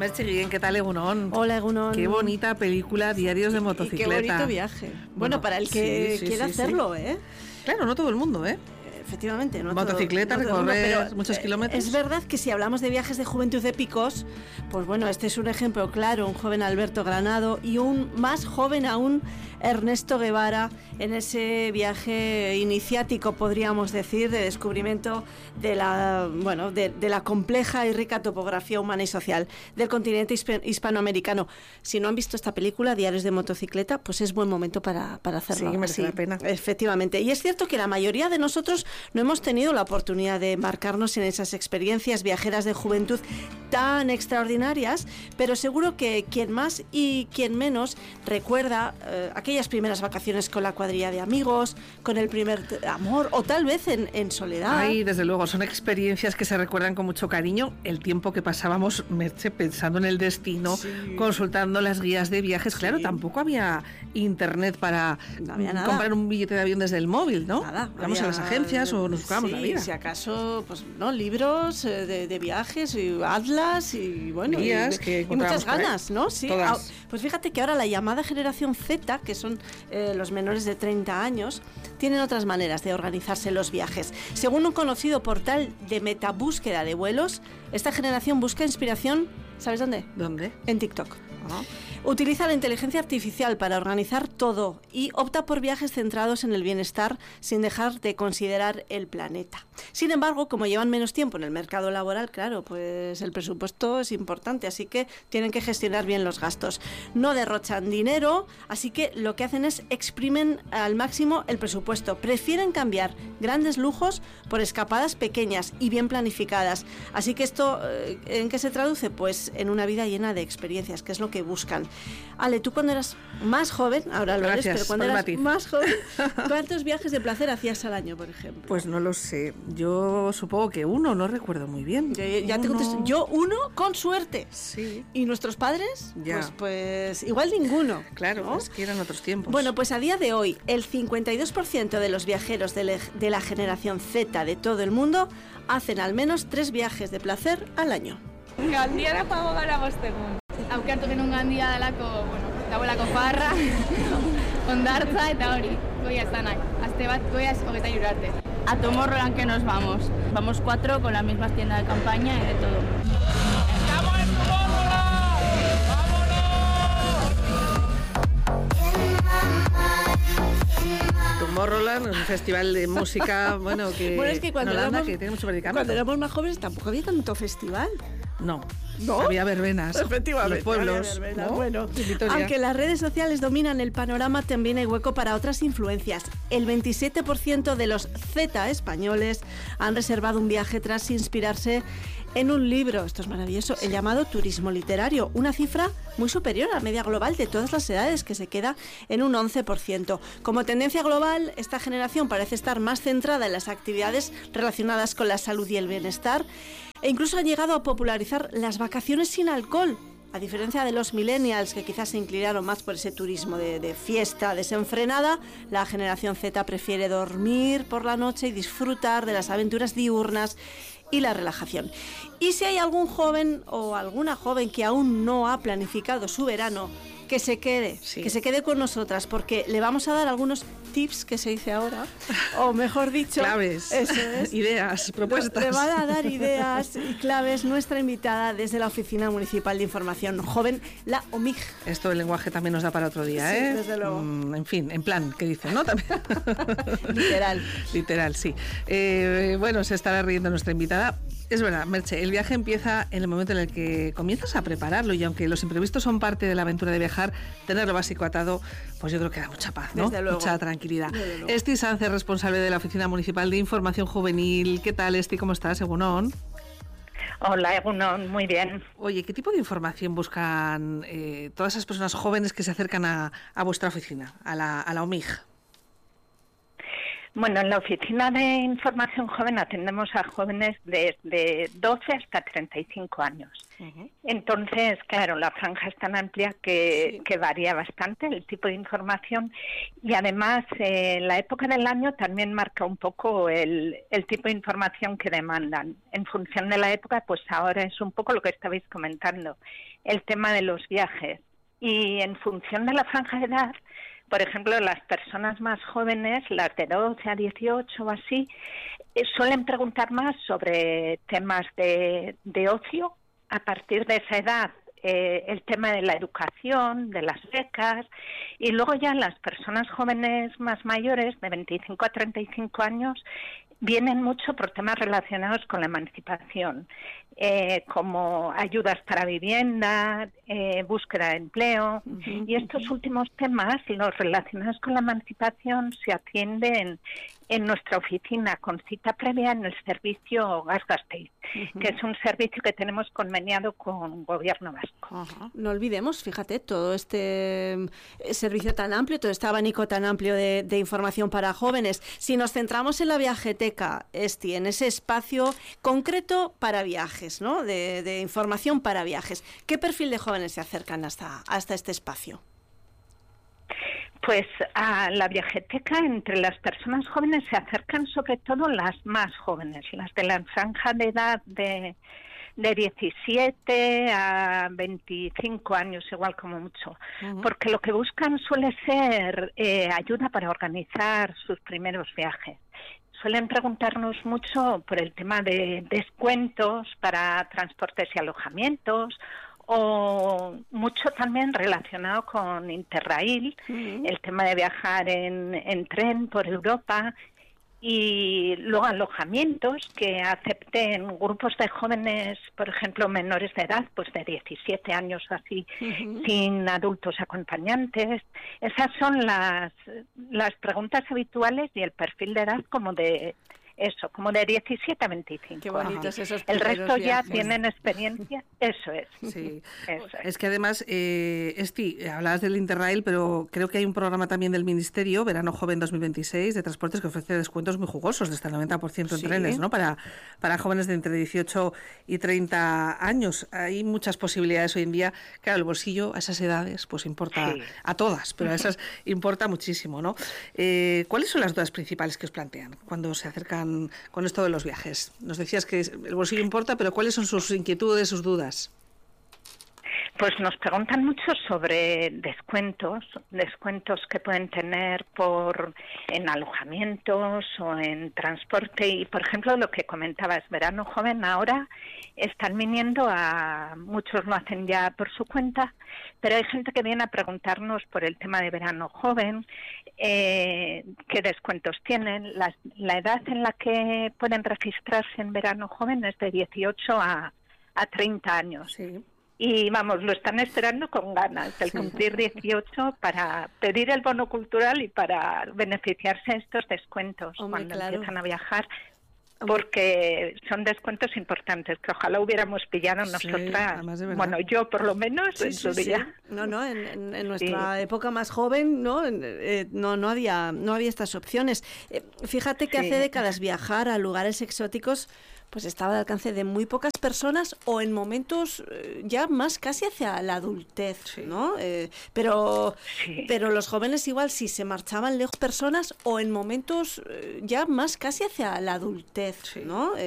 Merche Guillén, ¿qué tal, Egunon? Hola, Egunon. Qué bonita película, Diarios de motocicleta. Y qué bonito viaje. Bueno, para el que quiera hacerlo, ¿eh? Claro, no todo el mundo, ¿eh? Efectivamente. No motocicleta, recorrer muchos kilómetros. Es verdad que si hablamos de viajes de juventud épicos, pues bueno, este es un ejemplo claro, un joven Alberto Granado y un más joven aún, Ernesto Guevara, en ese viaje iniciático, podríamos decir, de descubrimiento de la compleja y rica topografía humana y social del continente hispanoamericano. Si no han visto esta película, Diarios de motocicleta, pues es buen momento para hacerlo. Sí, merece la pena. Efectivamente. Y es cierto que la mayoría de nosotros no hemos tenido la oportunidad de embarcarnos en esas experiencias viajeras de juventud tan extraordinarias, pero seguro que quien más y quien menos recuerda aquellas primeras vacaciones con la cuadrilla de amigos, con el primer amor, o tal vez en soledad. Ay, desde luego, son experiencias que se recuerdan con mucho cariño. El tiempo que pasábamos, Merche, pensando en el destino, consultando las guías de viajes. Sí. Claro, tampoco había internet para comprar un billete de avión desde el móvil, ¿no? Nada. Vamos a las agencias o nos buscábamos la vida. Si acaso, pues no, libros de viajes y atlas y bueno, guías y muchas ganas, ¿no? Sí. Todas. Pues fíjate que ahora la llamada generación Z, que son los menores de 30 años, tienen otras maneras de organizarse los viajes. Según un conocido portal de metabúsqueda de vuelos, esta generación busca inspiración, ¿sabes dónde? ¿Dónde? En TikTok. Utiliza la inteligencia artificial para organizar todo y opta por viajes centrados en el bienestar sin dejar de considerar el planeta. Sin embargo, como llevan menos tiempo en el mercado laboral, claro, pues el presupuesto es importante, así que tienen que gestionar bien los gastos. No derrochan dinero, así que lo que hacen es exprimen al máximo el presupuesto. Prefieren cambiar grandes lujos por escapadas pequeñas y bien planificadas. Así que esto, ¿en qué se traduce? Pues en una vida llena de experiencias, que es lo que buscan. Ale, tú cuando eras más joven, ahora lo eres, pero cuando eras más joven, ¿cuántos viajes de placer hacías al año, por ejemplo? Pues no lo sé. Yo supongo que uno, no recuerdo muy bien. Ya te contesté. Yo uno, con suerte. Sí. ¿Y nuestros padres? Ya. Pues igual ninguno. Claro, ¿no? Es que eran otros tiempos. Bueno, pues a día de hoy, el 52% de los viajeros de la generación Z de todo el mundo hacen al menos 3 viajes de placer al año. Gandiara joango gara bostegun. Aukertu genuen gandia delako, dagoelako farra, hondartza eta hori, goia zanak. Aste bat goiaz 23 arte. A Tomorrowland que nos vamos. Vamos 4 con las mismas tiendas de campaña y de todo. ¡Estamos en Tomorrowland! ¡Vámonos! Tomorrowland, un festival de música, que es que cuando éramos más jóvenes tampoco había tanto festival. No. ¿No? Había verbenas. Efectivamente. Los pueblos. Había verbenas, ¿no? Bueno, aunque las redes sociales dominan el panorama, también hay hueco para otras influencias. El 27% de los Z españoles han reservado un viaje tras inspirarse en un libro, esto es maravilloso, el llamado turismo literario, una cifra muy superior a la media global de todas las edades, que se queda en un 11%. Como tendencia global, esta generación parece estar más centrada en las actividades relacionadas con la salud y el bienestar, e incluso han llegado a popularizar las vacaciones sin alcohol. A diferencia de los millennials, que quizás se inclinaron más por ese turismo de fiesta desenfrenada, la generación Z prefiere dormir por la noche y disfrutar de las aventuras diurnas y la relajación. Y si hay algún joven o alguna joven que aún no ha planificado su verano, que se quede con nosotras, porque le vamos a dar algunos tips, que se dice ahora, o mejor dicho, claves, eso es, ideas, propuestas. Le van a dar ideas y claves nuestra invitada desde la Oficina Municipal de Información Joven, la OMIG. Esto el lenguaje también nos da para otro día, sí, ¿eh? Desde luego. En fin, en plan, ¿qué dicen, no? También. Literal, sí. Se estará riendo nuestra invitada. Es verdad, Merche, el viaje empieza en el momento en el que comienzas a prepararlo, y aunque los imprevistos son parte de la aventura de viajar, tener lo básico atado, pues yo creo que da mucha paz, ¿no? Desde luego. Mucha tranquilidad. Esti Sánchez, responsable de la Oficina Municipal de Información Juvenil. ¿Qué tal, Esti? ¿Cómo estás? Egunon. Hola, Egunon, muy bien. Oye, ¿qué tipo de información buscan todas esas personas jóvenes que se acercan a vuestra oficina, a la OMIG? Bueno, en la Oficina de Información Joven atendemos a jóvenes desde 12 hasta 35 años. Uh-huh. Entonces, claro, la franja es tan amplia que varía bastante el tipo de información y además la época del año también marca un poco el tipo de información que demandan. En función de la época, pues ahora es un poco lo que estabais comentando, el tema de los viajes. Y en función de la franja de edad, por ejemplo, las personas más jóvenes, las de 12 a 18 o así, suelen preguntar más sobre temas de ocio. A partir de esa edad, el tema de la educación, de las becas, y luego ya las personas jóvenes más mayores, de 25 a 35 años, vienen mucho por temas relacionados con la emancipación, como ayudas para vivienda, búsqueda de empleo, y estos últimos temas, los relacionados con la emancipación, se atienden en nuestra oficina con cita previa en el servicio Gas Gasteiz, que es un servicio que tenemos conveniado con Gobierno Vasco. No olvidemos, fíjate, todo este servicio tan amplio, todo este abanico tan amplio de información para jóvenes. Si nos centramos en la viajeteca, Esti, en ese espacio concreto para viajes, ¿no? De información para viajes, ¿qué perfil de jóvenes se acercan hasta este espacio? Pues a la viajeteca, entre las personas jóvenes se acercan sobre todo las más jóvenes, las de la franja de edad de 17 a 25 años, igual como mucho, porque lo que buscan suele ser ayuda para organizar sus primeros viajes. Suelen preguntarnos mucho por el tema de descuentos para transportes y alojamientos, o mucho también relacionado con Interrail, el tema de viajar en tren por Europa, y luego alojamientos que acepten grupos de jóvenes, por ejemplo, menores de edad, pues de 17 años o así, sin adultos acompañantes. Esas son las preguntas habituales y el perfil de edad como de 17 a 25. Qué bonitos esos el resto viajes. Ya tienen experiencia, eso es. Sí. Eso es. Es que además, Esti, hablabas del Interrail, pero creo que hay un programa también del Ministerio, Verano Joven 2026, de transportes que ofrece descuentos muy jugosos, de hasta el 90% en trenes, ¿no? Para jóvenes de entre 18 y 30 años. Hay muchas posibilidades hoy en día. Claro, el bolsillo a esas edades pues importa a todas, pero a esas importa muchísimo, ¿no? ¿Cuáles son las dudas principales que os plantean cuando se acercan con esto de los viajes? Nos decías que el bolsillo importa, pero ¿cuáles son sus inquietudes, sus dudas? Pues nos preguntan mucho sobre descuentos que pueden tener en alojamientos o en transporte. Y, por ejemplo, lo que comentabas, Verano Joven ahora están viniendo muchos lo hacen ya por su cuenta, pero hay gente que viene a preguntarnos por el tema de Verano Joven, qué descuentos tienen. La edad en la que pueden registrarse en Verano Joven es de 18 a 30 años. Sí. Y vamos, lo están esperando con ganas, el cumplir 18 para pedir el bono cultural y para beneficiarse de estos descuentos cuando empiezan a viajar, porque son descuentos importantes que ojalá hubiéramos pillado nosotras, bueno, yo por lo menos en su día. En nuestra época más joven no había estas opciones. Fíjate que hace décadas viajar a lugares exóticos pues estaba al alcance de muy pocas personas o en momentos ya más casi hacia la adultez, ¿no? Pero los jóvenes igual sí se marchaban lejos personas o en momentos ya más casi hacia la adultez, ¿no?